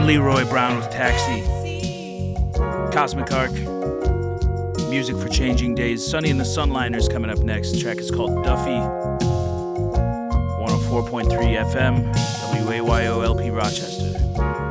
Leroy Brown with Taxi. Cosmic Arc. Music for Changing Days. Sonny and the Sunliners coming up next. The track is called Duffy. 104.3 FM. WAYOLP Rochester.